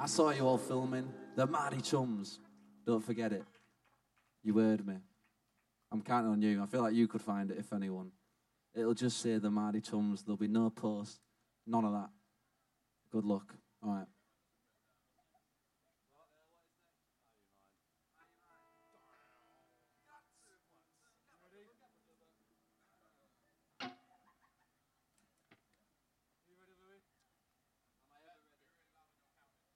I saw you all filming. The Mardy Chums. Don't forget it. You heard me. I'm counting on you. I feel like you could find it, if anyone. It'll just say the Mardy Chums. There'll be no post. None of that. Good luck.